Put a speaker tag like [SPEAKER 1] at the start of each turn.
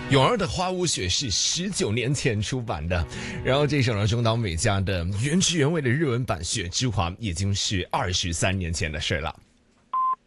[SPEAKER 1] 泳儿的花无雪是19年前出版的，然后这首呢中岛美嘉的原汁原味的日文版《雪之华》已经是23年前的事了。